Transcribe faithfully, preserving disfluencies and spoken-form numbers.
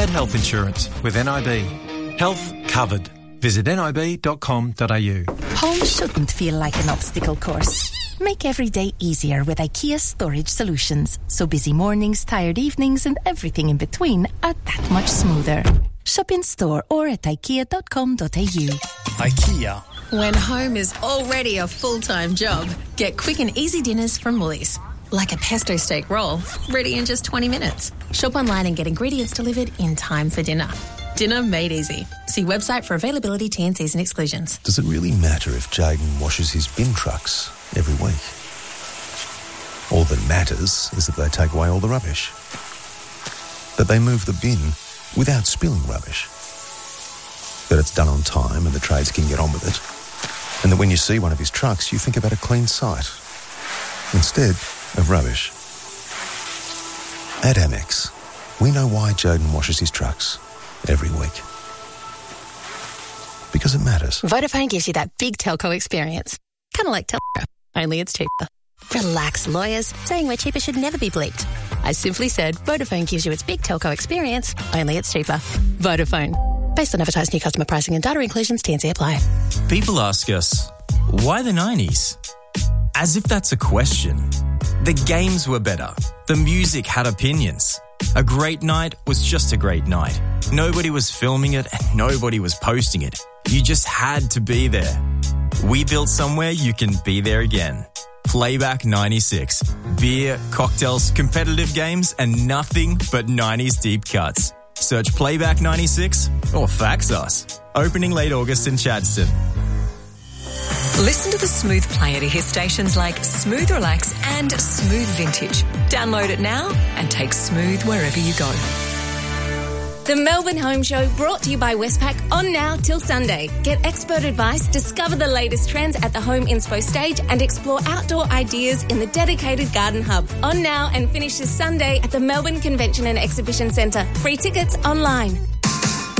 Get health insurance with N I B. Health covered. Visit nib dot com dot a u. Home shouldn't feel like an obstacle course. Make every day easier with IKEA Storage Solutions. So busy mornings, tired evenings and everything in between are that much smoother. Shop in store or at ikea dot com dot a u. IKEA. When home is already a full-time job, get quick and easy dinners from Woolies. Like a pesto steak roll, ready in just twenty minutes. Shop online and get ingredients delivered in time for dinner. Dinner made easy. See website for availability, T and Cs and exclusions. Does it really matter if Jayden washes his bin trucks every week? All that matters is that they take away all the rubbish. That they move the bin without spilling rubbish. That it's done on time and the trades can get on with it. And that when you see one of his trucks, you think about a clean site instead of rubbish. At Amex, we know why Jayden washes his trucks every week. Because it matters. Vodafone gives you that big telco experience. Kind of like Telco, only it's cheaper. Relax, lawyers. Saying we're cheaper should never be bleeped. I simply said Vodafone gives you its big telco experience, only it's cheaper. Vodafone. Based on advertised new customer pricing and data inclusions, T and C apply. People ask us, why the nineties? As if that's a question. The games were better. The music had opinions. A great night was just a great night. Nobody was filming it and nobody was posting it. You just had to be there. We built somewhere you can be there again. Playback ninety-six. Beer, cocktails, competitive games, and nothing but nineties deep cuts. Search Playback ninety-six or fax us. Opening late August in Chadstone. Listen to the Smooth player to hear stations like Smooth Relax and Smooth Vintage. Download it now and take Smooth wherever you go. The Melbourne Home Show brought to you by Westpac on now till Sunday. Get expert advice, discover the latest trends at the Home Inspo stage and explore outdoor ideas in the dedicated garden hub. On now and finish this Sunday at the Melbourne Convention and Exhibition Centre. Free tickets online.